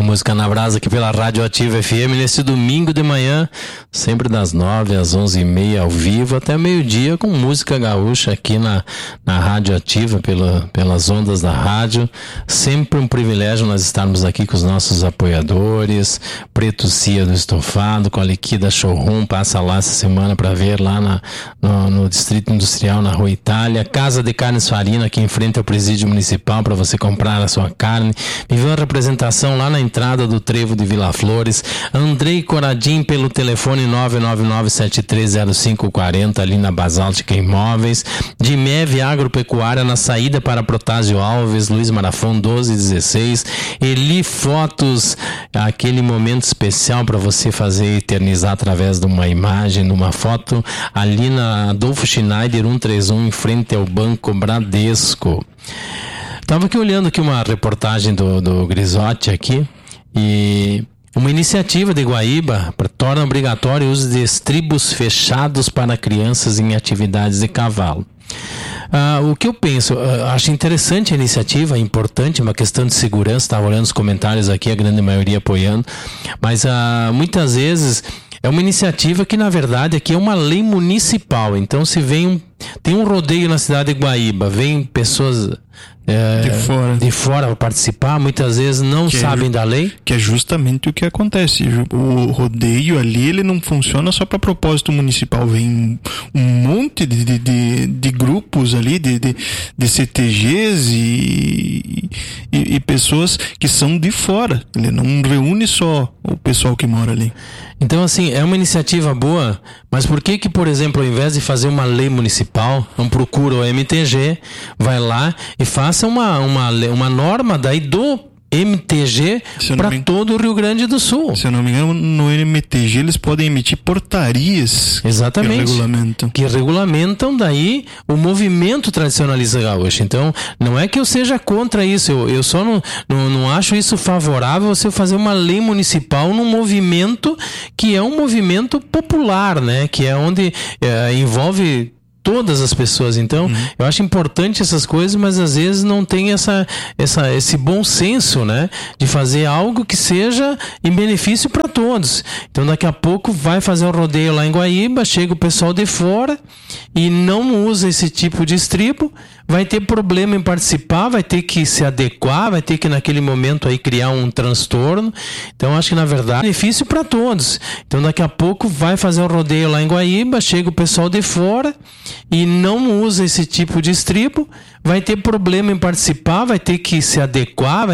Música na Brasa aqui pela Rádio Ativa FM nesse domingo de manhã, sempre das 9 às 11h30 ao vivo até meio-dia com música gaúcha aqui na Rádio Ativa pelas ondas da rádio. Sempre um privilégio nós estarmos aqui com os nossos apoiadores, Preto Cia do Estofado, com a Liquida Showroom, passa lá essa semana para ver lá no Distrito Industrial, na Rua Itália, Casa de Carnes Farina aqui em frente ao Presídio Municipal para você comprar a sua carne. Me viu a representação lá na entrada do Trevo de Vila Flores. Andrei Coradim pelo telefone 999730540 ali na Basáltica Imóveis. De Meve Agropecuária na saída para Protásio Alves, Luiz Marafon 1216. Eli Fotos, aquele momento especial para você fazer eternizar através de uma imagem, de uma foto, ali na Adolfo Schneider 131 em frente ao Banco Bradesco. Estava aqui olhando aqui uma reportagem do Grisotti aqui, e uma iniciativa de Guaíba torna obrigatório o uso de estribos fechados para crianças em atividades de cavalo. O que eu penso, acho interessante a iniciativa, importante, uma questão de segurança. Estava olhando os comentários aqui, a grande maioria apoiando, mas muitas vezes é uma iniciativa que na verdade aqui é uma lei municipal. Então se tem um rodeio na cidade de Guaíba, vem pessoas de fora para participar, muitas vezes não sabem da lei. Que é justamente o que acontece. O rodeio ali, ele não funciona só para propósito municipal. Vem um monte de grupos ali, de CTGs e pessoas que são de fora. Ele não reúne só o pessoal que mora ali. Então, assim, é uma iniciativa boa, mas por que, por exemplo, ao invés de fazer uma lei municipal, não procura o MTG, vai lá e faça uma norma daí do MTG para todo o Rio Grande do Sul. Se eu não me engano, no MTG eles podem emitir portarias. Exatamente. Que regulamentam daí o movimento tradicionalista gaúcho. Então, não é que eu seja contra isso, eu só não acho isso favorável você fazer uma lei municipal num movimento que é um movimento popular, né? Que é onde envolve todas as pessoas. Então, eu acho importante essas coisas, mas às vezes não tem esse bom senso, né? De fazer algo que seja em benefício para todos. Então, daqui a pouco vai fazer um rodeio lá em Guaíba, chega o pessoal de fora e não usa esse tipo de estribo, vai ter problema em participar, vai ter que se adequar, vai ter que naquele momento aí criar um transtorno. Então, acho que na verdade é benefício para todos. Então, daqui a pouco vai fazer um rodeio lá em Guaíba, chega o pessoal de fora e não usa esse tipo de estribo, vai ter problema em participar, vai ter que se adequar,